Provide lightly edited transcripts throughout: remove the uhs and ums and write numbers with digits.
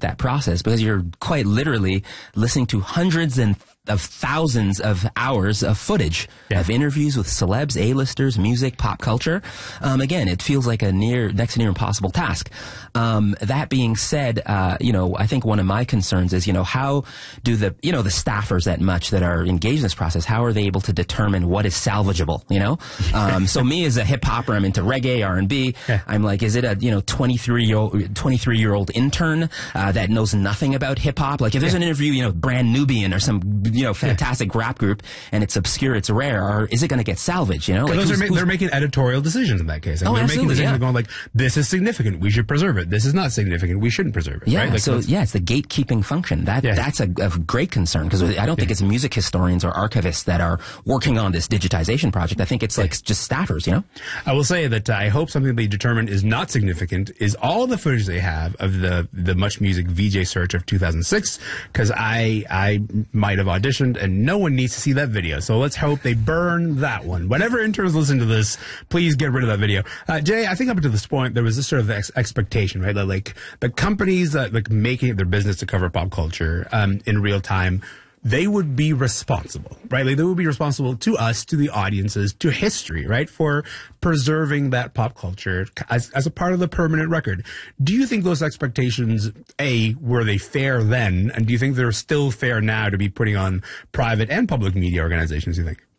that process, because you're quite literally listening to hundreds of thousands of hours of footage of interviews with celebs, A-listers, music, pop culture. Again, it feels like a next to near impossible task. That being said, I think one of my concerns is, how do the staffers at Much that are engaged in this process, how are they able to determine what is salvageable, So me as a hip hopper, I'm into reggae, R&B. I'm like, is it a, 23-year-old intern, that knows nothing about hip hop? Like if there's an interview, Brand Nubian or some, fantastic rap group, and it's obscure, it's rare, or is it going to get salvaged, Like they're making editorial decisions in that case. They're making decisions going like, this is significant, we should preserve it. This is not significant, we shouldn't preserve it. Yeah, right? it's the gatekeeping function. That's a great concern, because I don't think it's music historians or archivists that are working on this digitization project. I think it's like just staffers, I will say that I hope something they determine is not significant is all of the footage they have of the Much Music VJ search of 2006, because I might have auditioned and no one needs to see that video. So let's hope they burn that one. Whenever interns listen to this, please get rid of that video. Jay, I think up to this point, there was this sort of expectation, right? That like the companies that like making it their business to cover pop culture in real time, they would be responsible, right? Like they would be responsible to us, to the audiences, to history, right? For preserving that pop culture as a part of the permanent record. Do you think those expectations, were they fair then? And do you think they're still fair now to be putting on private and public media organizations, do you think?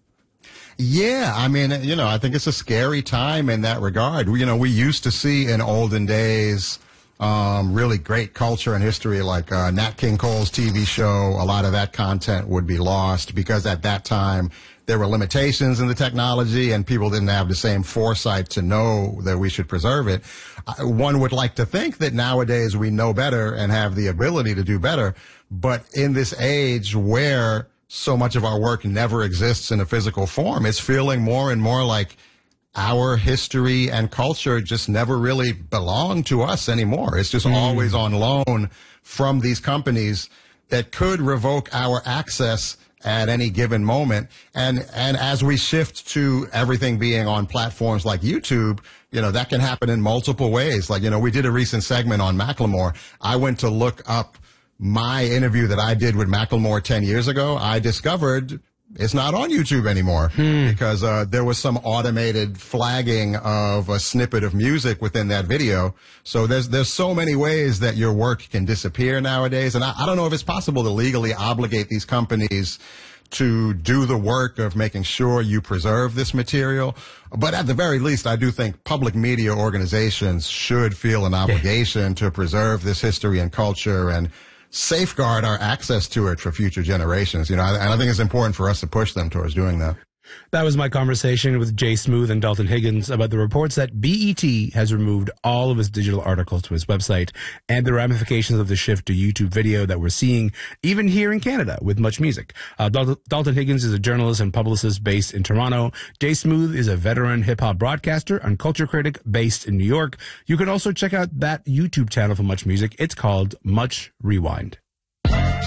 Yeah, I mean, I think it's a scary time in that regard. We used to see in olden days really great culture and history, like Nat King Cole's TV show. A lot of that content would be lost because at that time there were limitations in the technology and people didn't have the same foresight to know that we should preserve it. One would like to think that nowadays we know better and have the ability to do better, but in this age where so much of our work never exists in a physical form, it's feeling more and more like our history and culture just never really belong to us anymore. It's just always on loan from these companies that could revoke our access at any given moment. And as we shift to everything being on platforms like YouTube, that can happen in multiple ways. Like, we did a recent segment on Macklemore. I went to look up my interview that I did with Macklemore 10 years ago. I discovered it's not on YouTube anymore because there was some automated flagging of a snippet of music within that video. So there's so many ways that your work can disappear nowadays. And I don't know if it's possible to legally obligate these companies to do the work of making sure you preserve this material. But at the very least, I do think public media organizations should feel an obligation to preserve this history and culture and safeguard our access to it for future generations. And I think it's important for us to push them towards doing that. That was my conversation with Jay Smooth and Dalton Higgins about the reports that BET has removed all of its digital articles to its website and the ramifications of the shift to YouTube video that we're seeing even here in Canada with Much Music. Dalton Higgins is a journalist and publicist based in Toronto. Jay Smooth is a veteran hip-hop broadcaster and culture critic based in New York. You can also check out that YouTube channel for Much Music. It's called Much Rewind.